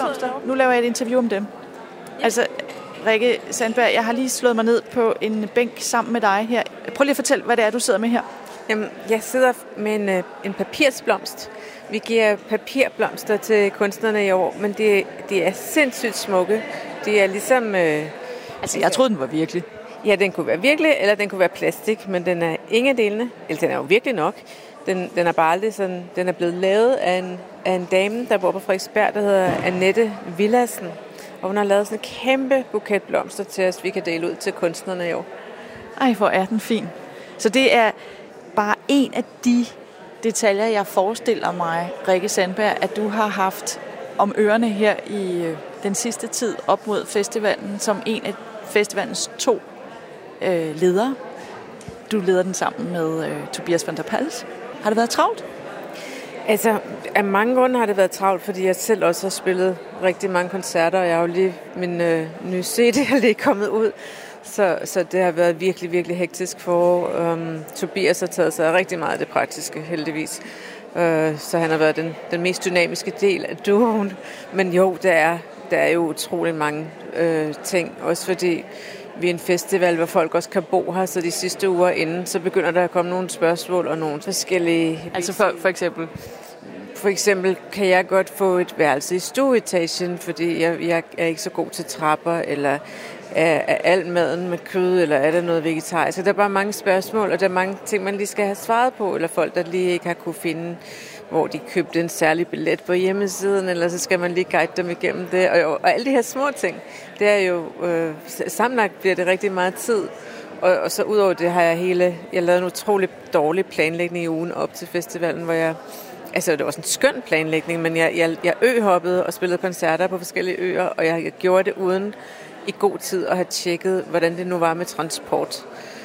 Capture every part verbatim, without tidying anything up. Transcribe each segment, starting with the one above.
Blomster. Nu laver jeg et interview om dem. Ja. Altså, Rikke Sandberg, jeg har lige slået mig ned på en bænk sammen med dig her. Prøv lige at fortælle, hvad det er, du sidder med her. Jamen, jeg sidder med en, en papirsblomst. Vi giver papirblomster til kunstnerne i år, men de, de er sindssygt smukke. De er ligesom... Øh, altså, jeg troede, den var virkelig. Ja, den kunne være virkelig, eller den kunne være plastik, men den er ingen delene. Eller den er jo virkelig nok. Den, den er bare aldrig sådan... Den er blevet lavet af en, af en dame, der bor på Frederiksberg, der hedder Annette Villadsen. Og hun har lavet sådan en kæmpe buket blomster til os, vi kan dele ud til kunstnerne i år. Ej, hvor er den fin. Så det er bare en af de detaljer, jeg forestiller mig, Rikke Sandberg, at du har haft om ørerne her i den sidste tid op mod festivalen, som en af festivalens to øh, ledere. Du leder den sammen med øh, Tobias van der Pals. Har det været travlt? Altså, af mange grunde har det været travlt, fordi jeg selv også har spillet rigtig mange koncerter, og jeg har jo lige min øh, nye C D er lige kommet ud. Så, så det har været virkelig, virkelig hektisk for um, Tobias har taget sig rigtig meget af det praktiske, heldigvis. Uh, så han har været den, den mest dynamiske del af duoen. Men jo, der er, der er jo utrolig mange uh, ting, også fordi vi er en festival, hvor folk også kan bo her, så de sidste uger inden, så begynder der at komme nogle spørgsmål og nogle forskellige... Altså for, for eksempel? For eksempel kan jeg godt få et værelse i stueetagen, fordi jeg, jeg er ikke så god til trapper, eller er, er al maden med kød, eller er der noget vegetarisk? Så der er bare mange spørgsmål, og der er mange ting, man lige skal have svaret på, eller folk, der lige ikke har kunne finde, hvor de købte en særlig billet på hjemmesiden, eller så skal man lige guide dem igennem det. Og, og alle de her små ting, det er jo, øh, sammenlagt bliver det rigtig meget tid. Og, og så udover det har jeg hele, jeg lavede en utrolig dårlig planlægning i ugen op til festivalen, hvor jeg, altså det var sådan en skøn planlægning, men jeg, jeg, jeg ø-hoppede og spillede koncerter på forskellige øer, og jeg, jeg gjorde det uden i god tid at have tjekket, hvordan det nu var med transport.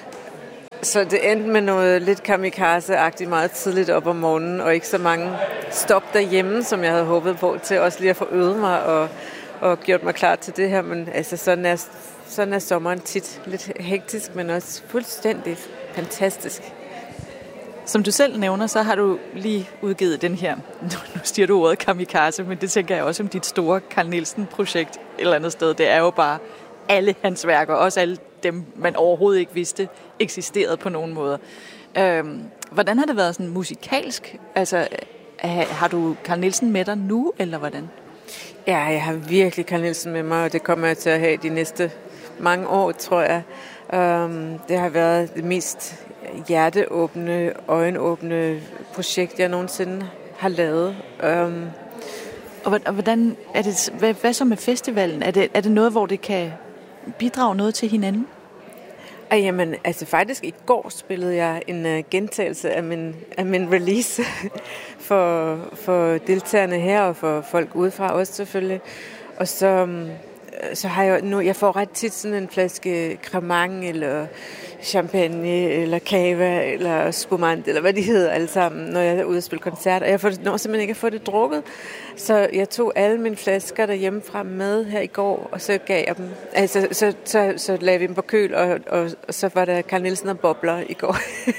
Så det endte med noget lidt kamikaze-agtigt meget tidligt op om morgenen, og ikke så mange stop derhjemme, som jeg havde håbet på, til også lige at få øvet mig og, og gjort mig klar til det her. Men altså, sådan er, sådan er sommeren tit lidt hektisk, men også fuldstændig fantastisk. Som du selv nævner, så har du lige udgivet den her, nu siger du ordet kamikaze, men det tænker jeg også om dit store Carl Nielsen-projekt et eller andet sted. Det er jo bare alle hans værker, også alle dem, man overhovedet ikke vidste eksisterede på nogen måder. Øhm, hvordan har det været sådan musikalsk? Altså, har du Carl Nielsen med dig nu, eller hvordan? Ja, jeg har virkelig Carl Nielsen med mig, og det kommer jeg til at have de næste mange år, tror jeg. Um, det har været det mest hjerteåbne, øjenåbne projekt, jeg nogensinde har lavet. Um, og hvordan er det? Hvad, hvad så med festivalen? Er det, er det noget, hvor det kan bidrage noget til hinanden? Ah, jamen, altså faktisk i går spillede jeg en uh, gentagelse af min, af min release for, for deltagerne her og for folk udefra også selvfølgelig. Og så, um, så har jeg nu, jeg får ret tit sådan en flaske cremant eller champagne eller cava eller spumant eller hvad de hedder alle sammen, når jeg er ude og spille koncert. Og jeg får, når simpelthen ikke at få det drukket. Så jeg tog alle mine flasker derhjemmefra med her i går, og så gav jeg dem. Altså, så, så, så lagde vi dem på køl, og, og, og så var der Carl Nielsen og bobler i går.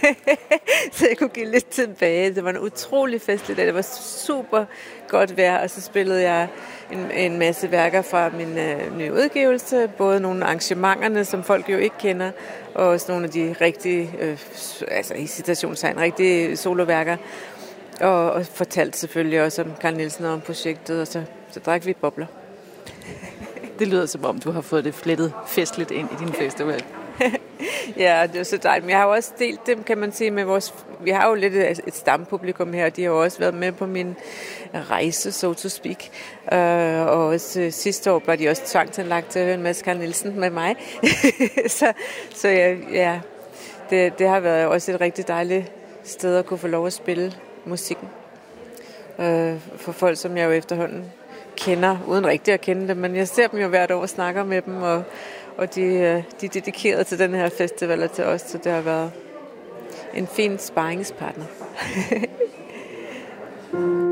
Så jeg kunne give lidt tilbage. Det var en utrolig festlig dag. Det var super godt vejr, og så spillede jeg en, en masse værker fra min øh, nye udgivelse. Både nogle af arrangementerne, som folk jo ikke kender, og også nogle af de rigtige, øh, altså i citationstegn, rigtige soloværker. Og, og fortalt selvfølgelig også om Carl Nielsen og om projektet, og så, så drak vi bobler. Det lyder som om, du har fået det flettet festligt ind i din festival. Ja, det er så dejligt. Men jeg har jo også delt dem, kan man sige, med vores... Vi har jo lidt et, et stampublikum her, de har jo også været med på min rejse, so to speak. Uh, og også uh, sidste år var de også tvangsanlagt til at høre en masse Carl Nielsen med mig. så så ja, ja det, det har været også et rigtig dejligt sted at kunne få lov at spille musikken. Uh, for folk, som jeg jo efterhånden kender, uden rigtig at kende dem, men jeg ser dem jo hvert år og snakker med dem, og Og de, de er dedikeret til den her festival og til os, så det har været en fin sparringspartner.